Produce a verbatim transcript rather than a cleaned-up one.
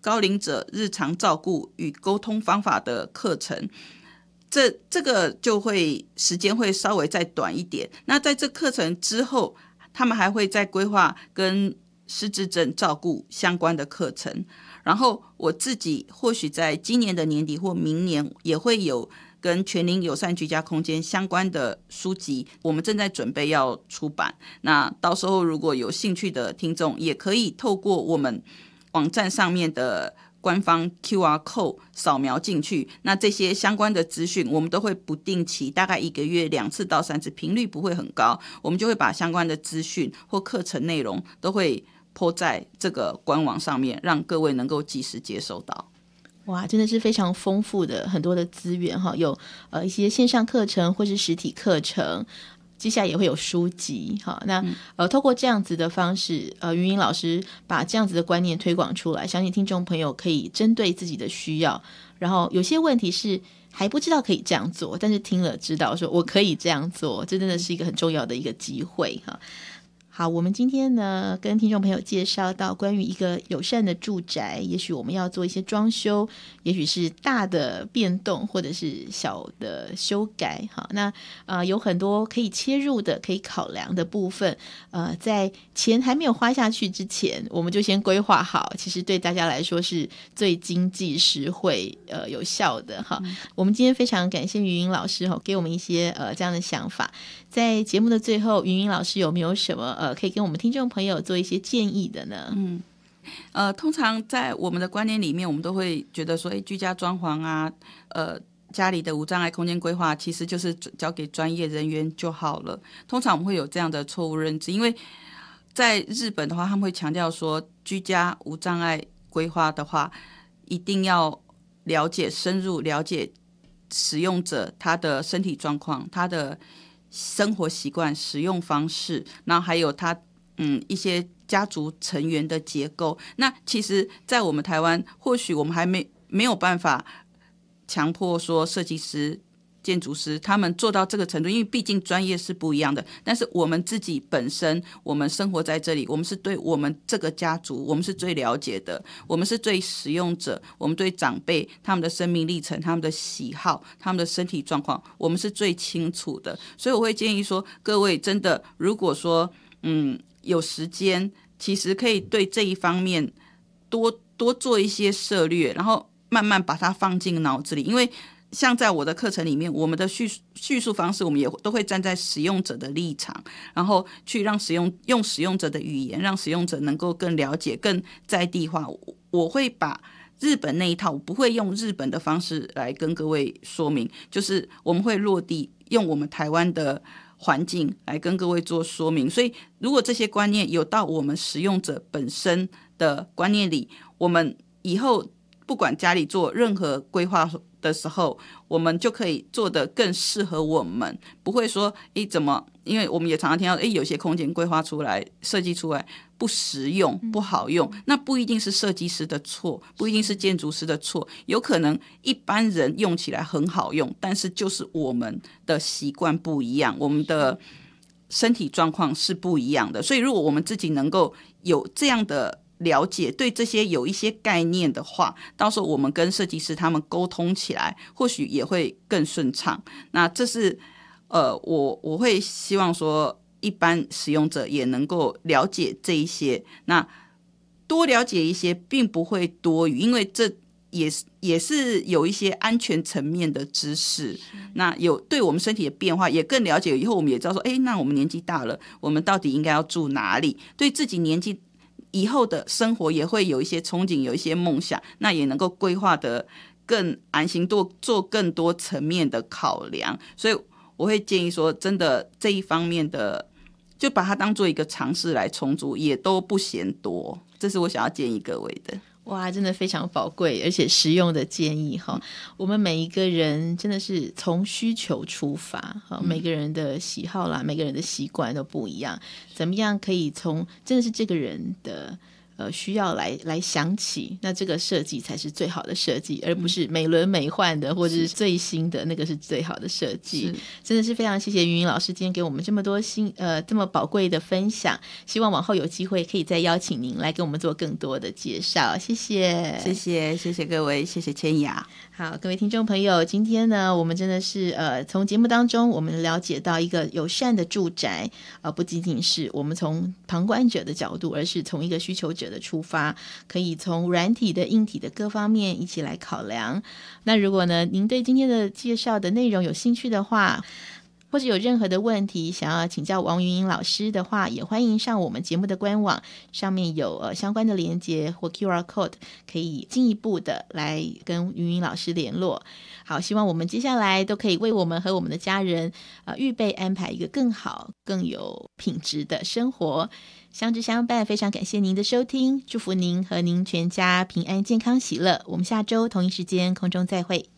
高龄者日常照顾与沟通方法的课程，这这个就会时间会稍微再短一点。那在这课程之后，他们还会再规划跟失智症照顾相关的课程。然后我自己或许在今年的年底或明年也会有跟全龄友善居家空间相关的书籍，我们正在准备要出版。那到时候如果有兴趣的听众，也可以透过我们网站上面的官方 Q R code 扫描进去，那这些相关的资讯我们都会不定期，大概一个月两次到三次，频率不会很高，我们就会把相关的资讯或课程内容都会po在这个官网上面，让各位能够及时接收到。 哇，真的是非常丰富的很多的资源哈，有呃一些线上课程或是实体课程，接下来也会有书籍哈。那呃透过这样子的方式，呃云颖老师把这样子的观念推广出来，相信听众朋友可以针对自己的需要，然后有些问题是还不知道可以这样做，但是听了知道说我可以这样做，这真的是一个很重要的一个机会哈。好，我们今天呢跟听众朋友介绍到关于一个友善的住宅，也许我们要做一些装修，也许是大的变动或者是小的修改。好，那呃有很多可以切入的可以考量的部分，呃在钱还没有花下去之前，我们就先规划好，其实对大家来说是最经济实惠呃有效的哈、嗯。我们今天非常感谢云颖老师哈，给我们一些呃这样的想法。在节目的最后，云颖老师有没有什么呃可以跟我们听众朋友做一些建议的呢？ 嗯，呃，通常在我们的观念里面，我们都会觉得说，哎，居家装潢啊，呃，家里的无障碍空间规划，其实就是交给专业人员就好了。通常我们会有这样的错误认知，因为在日本的话，他们会强调说，居家无障碍规划的话，一定要了解深入了解使用者他的身体状况，他的生活习惯、使用方式，然后还有他嗯一些家族成员的结构。那其实在我们台湾，或许我们还没没有办法强迫说设计师、建筑师他们做到这个程度，因为毕竟专业是不一样的。但是我们自己本身，我们生活在这里，我们是对我们这个家族，我们是最了解的，我们是对使用者，我们对长辈他们的生命历程、他们的喜好、他们的身体状况，我们是最清楚的。所以我会建议说，各位真的如果说嗯有时间，其实可以对这一方面多多做一些涉略，然后慢慢把它放进脑子里。因为像在我的课程里面，我们的叙叙述方式，我们也都会站在使用者的立场，然后去让使用用使用者的语言，让使用者能够更了解、更在地化。我会把日本那一套，我不会用日本的方式来跟各位说明，就是我们会落地用我们台湾的环境来跟各位做说明。所以如果这些观念有到我们使用者本身的观念里，我们以后不管家里做任何规划的时候，我们就可以做得更适合我们，不会说诶怎么，因为我们也常常听到诶有些空间规划出来设计出来不实用不好用，那不一定是设计师的错，不一定是建筑师的错，有可能一般人用起来很好用，但是就是我们的习惯不一样，我们的身体状况是不一样的。所以如果我们自己能够有这样的了解，对这些有一些概念的话，到时候我们跟设计师他们沟通起来或许也会更顺畅。那这是呃，我我会希望说一般使用者也能够了解这一些，那多了解一些并不会多余，因为这也是也是有一些安全层面的知识，那有对我们身体的变化也更了解，以后我们也知道说，哎，那我们年纪大了，我们到底应该要住哪里，对自己年纪以后的生活也会有一些憧憬，有一些梦想，那也能够规划得更安心，多做更多层面的考量。所以我会建议说，真的这一方面的就把它当做一个尝试来重组，也都不嫌多，这是我想要建议各位的。 哇，真的非常宝贵而且实用的建议哈、嗯！我们每一个人真的是从需求出发、嗯、每个人的喜好啦，每个人的习惯都不一样，怎么样可以从真的是这个人的呃需要来来想起，那这个设计才是最好的设计，而不是美轮美奂的或者是最新的那个是最好的设计。真的是非常谢谢云云老师今天给我们这么多新呃这么宝贵的分享，希望往后有机会可以再邀请您来给我们做更多的介绍。谢谢， 谢谢，谢谢各位，谢谢千雅。 好，各位听众朋友，今天呢，我们真的是呃，从节目当中我们了解到一个友善的住宅，呃，不仅仅是我们从旁观者的角度，而是从一个需求者的出发，可以从软体的、硬体的各方面一起来考量。那如果呢，您对今天的介绍的内容有兴趣的话，或者有任何的问题想要请教王云英老师的话，也欢迎上我们节目的官网，上面有呃相关的连结或 Q R code， 可以进一步的来跟云英老师联络。好，希望我们接下来都可以为我们和我们的家人呃预备安排一个更好更有品质的生活。相知相伴，非常感谢您的收听，祝福您和您全家平安健康喜乐。我们下周同一时间空中再会。